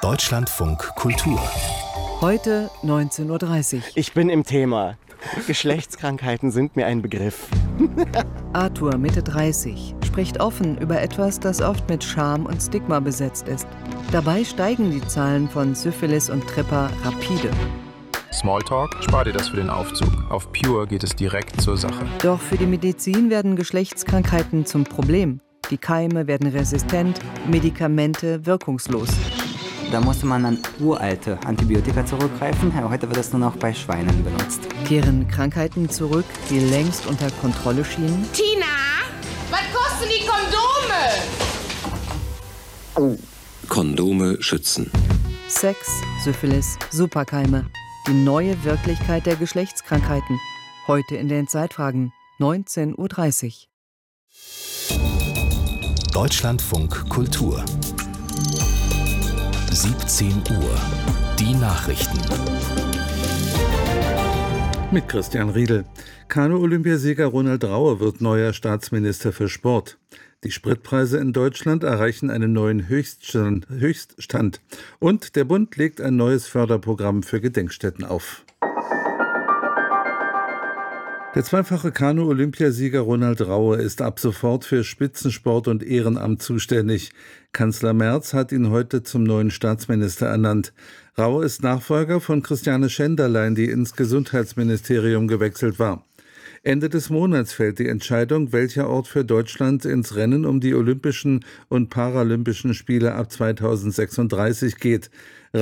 Deutschlandfunk Kultur. Heute 19:30 Uhr. Ich bin im Thema. Geschlechtskrankheiten sind mir ein Begriff. Arthur, Mitte 30, spricht offen über etwas, das oft mit Scham und Stigma besetzt ist. Dabei steigen die Zahlen von Syphilis und Tripper rapide. Smalltalk, spar dir das für den Aufzug. Auf Pure geht es direkt zur Sache. Doch für die Medizin werden Geschlechtskrankheiten zum Problem. Die Keime werden resistent, Medikamente wirkungslos. Da musste man an uralte Antibiotika zurückgreifen. Heute wird es nur noch bei Schweinen benutzt. Kehren Krankheiten zurück, die längst unter Kontrolle schienen? Tina, was kosten die Kondome? Kondome schützen. Sex, Syphilis, Superkeime. Die neue Wirklichkeit der Geschlechtskrankheiten. Heute in den Zeitfragen, 19:30 Uhr. Deutschlandfunk Kultur. 17 Uhr. Die Nachrichten. Mit Christian Riedel. Kanu-Olympiasieger Ronald Raue wird neuer Staatsminister für Sport. Die Spritpreise in Deutschland erreichen einen neuen Höchststand. Und der Bund legt ein neues Förderprogramm für Gedenkstätten auf. Der zweifache Kanu-Olympiasieger Ronald Raue ist ab sofort für Spitzensport und Ehrenamt zuständig. Kanzler Merz hat ihn heute zum neuen Staatsminister ernannt. Raue ist Nachfolger von Christiane Schenderlein, die ins Gesundheitsministerium gewechselt war. Ende des Monats fällt die Entscheidung, welcher Ort für Deutschland ins Rennen um die Olympischen und Paralympischen Spiele ab 2036 geht.